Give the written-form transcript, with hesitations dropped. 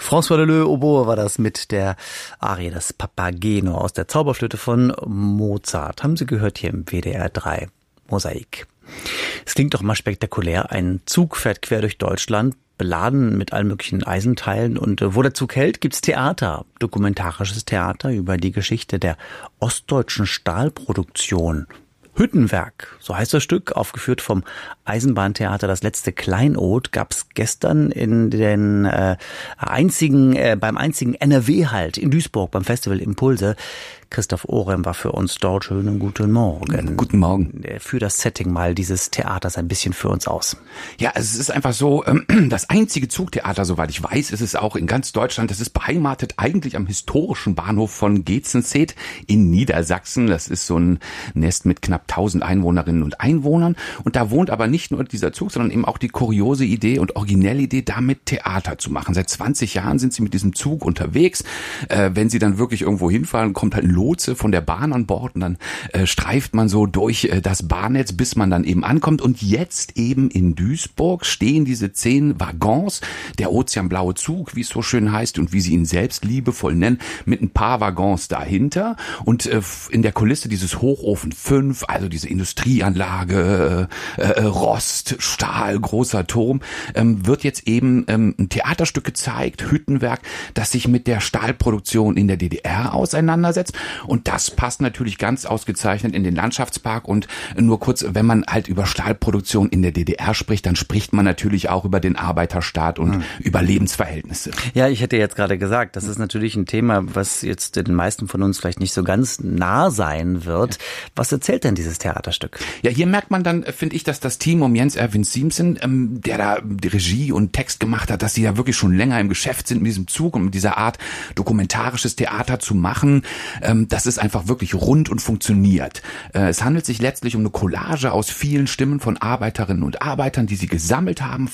François Leleux Oboe war das mit der Arie, das Papageno aus der Zauberflöte von Mozart. Haben Sie gehört hier im WDR 3 Mosaik. Es klingt doch mal spektakulär. Ein Zug fährt quer durch Deutschland, beladen mit allen möglichen Eisenteilen. Und wo der Zug hält, gibt's Theater, dokumentarisches Theater über die Geschichte der ostdeutschen Stahlproduktion. Hüttenwerk, so heißt das Stück, aufgeführt vom Eisenbahntheater Das letzte Kleinod, gab's gestern in den beim einzigen NRW-Halt in Duisburg beim Festival Impulse. Christoph Orem war für uns dort. Schönen guten Morgen. Guten Morgen. Für das Setting mal dieses Theaters ein bisschen für uns aus. Ja, es ist einfach so, das einzige Zugtheater, soweit ich weiß, ist es auch in ganz Deutschland. Das ist beheimatet eigentlich am historischen Bahnhof von Gezenstedt in Niedersachsen. Das ist so ein Nest mit knapp 1000 Einwohnerinnen und Einwohnern. Und da wohnt aber nicht nur dieser Zug, sondern eben auch die kuriose Idee und originelle Idee, damit Theater zu machen. Seit 20 Jahren sind sie mit diesem Zug unterwegs. Wenn sie dann wirklich irgendwo hinfahren, kommt halt ein Lotse von der Bahn an Bord und dann streift man so durch das Bahnnetz, bis man dann eben ankommt. Und jetzt eben in Duisburg stehen diese 10 Waggons, der ozeanblaue Zug, wie es so schön heißt und wie sie ihn selbst liebevoll nennen, mit ein paar Waggons dahinter. Und in der Kulisse dieses Hochofen 5, also diese Industrieanlage, Rost, Stahl, großer Turm, wird jetzt eben ein Theaterstück gezeigt, Hüttenwerk, das sich mit der Stahlproduktion in der DDR auseinandersetzt. Und das passt natürlich ganz ausgezeichnet in den Landschaftspark. Und nur kurz, wenn man halt über Stahlproduktion in der DDR spricht, dann spricht man natürlich auch über den Arbeiterstaat und über Lebensverhältnisse. Ja, ich hätte jetzt gerade gesagt, das ist natürlich ein Thema, was jetzt den meisten von uns vielleicht nicht so ganz nah sein wird. Was erzählt denn dieses Theaterstück? Ja, hier merkt man dann, finde ich, dass das Team um Jens Erwin Siemsen, der da die Regie und Text gemacht hat, dass sie ja wirklich schon länger im Geschäft sind mit diesem Zug und mit dieser Art dokumentarisches Theater zu machen. Das ist einfach wirklich rund und funktioniert. Es handelt sich letztlich um eine Collage aus vielen Stimmen von Arbeiterinnen und Arbeitern, die sie gesammelt haben,